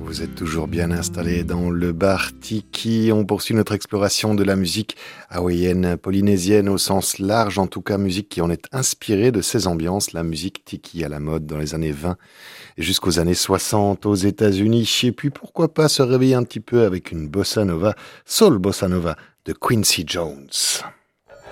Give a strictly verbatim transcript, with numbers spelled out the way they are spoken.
Vous êtes toujours bien installés dans le bar Tiki. On poursuit notre exploration de la musique hawaïenne, polynésienne au sens large, en tout cas musique qui en est inspirée de ces ambiances, la musique Tiki à la mode dans les années vingt et jusqu'aux années soixante aux États-Unis. Et puis pourquoi pas se réveiller un petit peu avec une bossa nova, soul bossa nova de Quincy Jones.